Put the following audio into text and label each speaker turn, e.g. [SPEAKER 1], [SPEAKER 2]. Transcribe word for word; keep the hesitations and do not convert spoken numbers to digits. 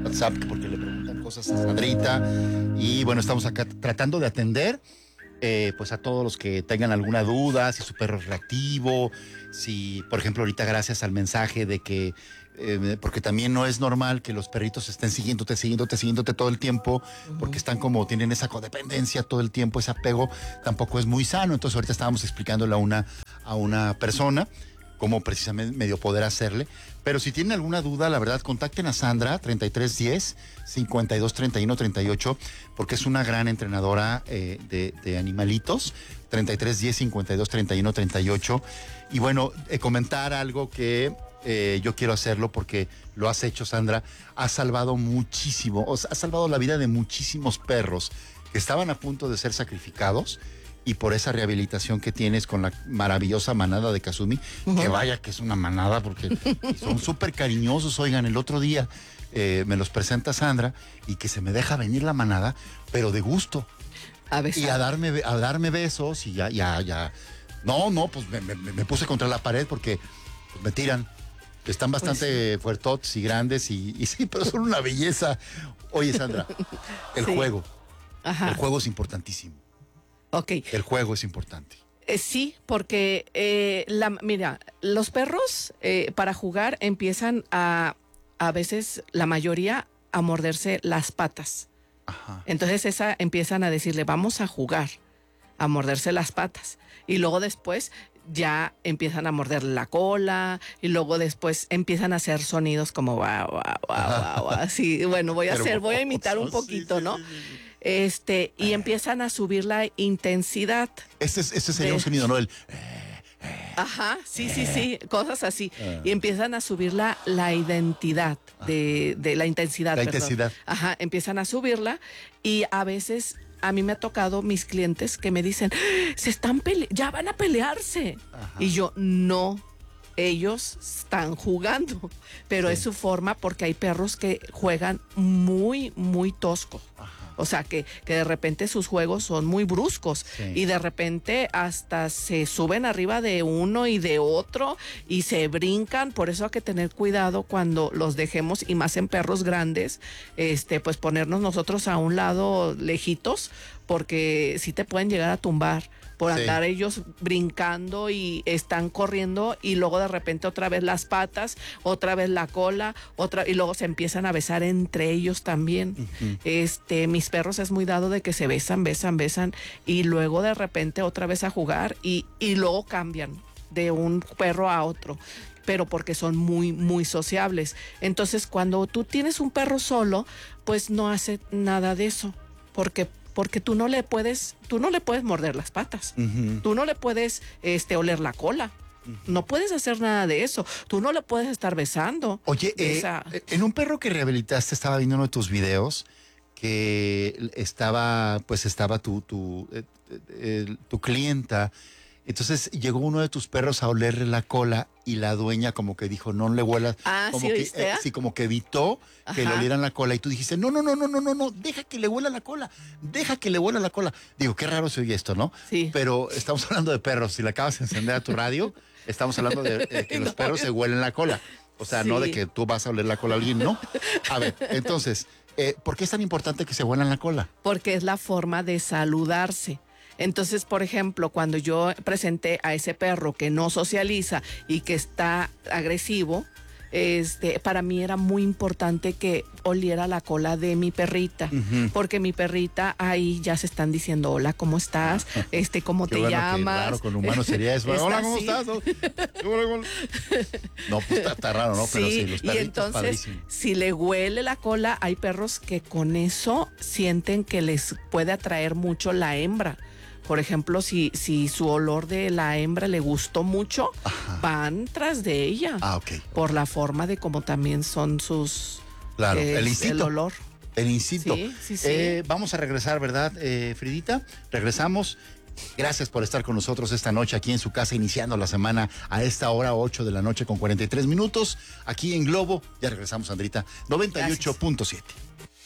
[SPEAKER 1] WhatsApp porque le preguntan cosas a Sandrita. Y bueno, estamos acá tratando de atender eh, pues a todos los que tengan alguna duda, si su perro es reactivo, si, por ejemplo, ahorita gracias al mensaje de que Eh, porque también no es normal que los perritos estén siguiéndote, siguiéndote, siguiéndote todo el tiempo, uh-huh. porque están como, tienen esa codependencia todo el tiempo, ese apego tampoco es muy sano. Entonces ahorita estábamos explicándole a una, a una persona cómo precisamente medio poder hacerle. Pero si tienen alguna duda, la verdad, contacten a Sandra, treinta y tres diez, cincuenta y dos treinta y uno treinta y ocho, porque es una gran entrenadora eh, de, de animalitos, treinta y tres diez, cincuenta y dos treinta y uno treinta y ocho. Y bueno, eh, comentar algo que Eh, yo quiero hacerlo porque lo has hecho, Sandra. Has salvado muchísimo, o sea, has salvado la vida de muchísimos perros que estaban a punto de ser sacrificados, y por esa rehabilitación que tienes con la maravillosa manada de Kazumi, uh-huh. que vaya que es una manada, porque son súper cariñosos. Oigan, el otro día eh, me los presenta Sandra y que se me deja venir la manada, pero de gusto.
[SPEAKER 2] A besar.
[SPEAKER 1] Y a darme, a darme besos y ya, ya, ya. No, no, pues me, me, me puse contra la pared porque pues, me tiran. Están bastante pues sí. fuertotes y grandes y, y sí, pero son una belleza. Oye, Sandra, el sí. juego. Ajá. El juego es importantísimo.
[SPEAKER 2] Ok.
[SPEAKER 1] El juego es importante.
[SPEAKER 2] Eh, sí, porque, eh, la, mira, los perros eh, para jugar empiezan a, a veces, la mayoría, a morderse las patas. Ajá. Entonces esa empiezan a decirle, vamos a jugar, a morderse las patas. Y luego después ya empiezan a morder la cola, y luego después empiezan a hacer sonidos como guau, guau, guau, guau, así. Bueno, voy a hacer, hermoso, voy a imitar un poquito, sí, ¿no? Sí, sí, sí. Este, y empiezan a subir la intensidad.
[SPEAKER 1] Ese, es, ese sería de... un sonido, ¿no? El...
[SPEAKER 2] Ajá, sí, sí, sí, cosas así. Y empiezan a subir la, la identidad, de, de la intensidad.
[SPEAKER 1] La
[SPEAKER 2] perdón.
[SPEAKER 1] intensidad.
[SPEAKER 2] Ajá, empiezan a subirla, y a veces... A mí me ha tocado mis clientes que me dicen, se están pele- ya van a pelearse. Ajá. Y yo, no, ellos están jugando, pero sí. es su forma, porque hay perros que juegan muy, muy tosco. Ajá. O sea, que, que de repente sus juegos son muy bruscos, sí. y de repente hasta se suben arriba de uno y de otro y se brincan. Por eso hay que tener cuidado cuando los dejemos, y más en perros grandes, este, pues ponernos nosotros a un lado lejitos, porque sí te pueden llegar a tumbar por sí. andar ellos brincando, y están corriendo, y luego de repente otra vez las patas, otra vez la cola, otra, y luego se empiezan a besar entre ellos también. Uh-huh. Este, mis perros es muy dado de que se besan, besan, besan, y luego de repente otra vez a jugar, y, y luego cambian de un perro a otro, pero porque son muy, muy sociables. Entonces, cuando tú tienes un perro solo, pues no hace nada de eso, porque porque tú no le puedes, tú no le puedes morder las patas, uh-huh. tú no le puedes este, oler la cola, uh-huh. no puedes hacer nada de eso, tú no le puedes estar besando.
[SPEAKER 1] Oye, eh, esa... en un perro que rehabilitaste, estaba viendo uno de tus videos, que estaba, pues estaba tu, tu, eh, eh, tu clienta. Entonces llegó uno de tus perros a olerle la cola, y la dueña como que dijo, no le huelas.
[SPEAKER 2] Ah,
[SPEAKER 1] como
[SPEAKER 2] ¿sí
[SPEAKER 1] que,
[SPEAKER 2] oíste?
[SPEAKER 1] Eh, sí, como que evitó Ajá. que le olieran la cola. Y tú dijiste, no, no, no, no, no, no, no, deja que le huela la cola, deja que le huela la cola. Digo, qué raro se oye esto, ¿no?
[SPEAKER 2] Sí.
[SPEAKER 1] Pero estamos hablando de perros. Si le acabas de encender a tu radio, estamos hablando de, de que los no, perros se huelen la cola. O sea, sí. no de que tú vas a oler la cola a alguien, ¿no? A ver, entonces, eh, ¿por qué es tan importante que se huelan la cola?
[SPEAKER 2] Porque es la forma de saludarse. Entonces, por ejemplo, cuando yo presenté a ese perro que no socializa y que está agresivo, este, para mí era muy importante que oliera la cola de mi perrita, uh-huh. porque mi perrita ahí ya se están diciendo, hola, ¿cómo estás? Este, ¿cómo
[SPEAKER 1] Qué
[SPEAKER 2] te
[SPEAKER 1] bueno,
[SPEAKER 2] llamas?
[SPEAKER 1] Claro, con humanos sería eso. Hola, ¿cómo estás? No, pues está, está raro, ¿no?
[SPEAKER 2] Sí,
[SPEAKER 1] pero sí, los perritos,
[SPEAKER 2] y entonces,
[SPEAKER 1] padrísimo.
[SPEAKER 2] Si le huele la cola, hay perros que con eso sienten que les puede atraer mucho la hembra. Por ejemplo, si, si su olor de la hembra le gustó mucho, Ajá. van tras de ella.
[SPEAKER 1] Ah, ok.
[SPEAKER 2] Por la forma de cómo también son sus...
[SPEAKER 1] Claro,
[SPEAKER 2] eh,
[SPEAKER 1] el instinto.
[SPEAKER 2] El olor.
[SPEAKER 1] El instinto.
[SPEAKER 2] Sí, sí, sí.
[SPEAKER 1] Eh, vamos a regresar, ¿verdad, eh, Fridita? Regresamos. Gracias por estar con nosotros esta noche aquí en su casa, iniciando la semana a esta hora, ocho de la noche con cuarenta y tres minutos, aquí en Globo. Ya regresamos, Sandrita, noventa y ocho punto siete.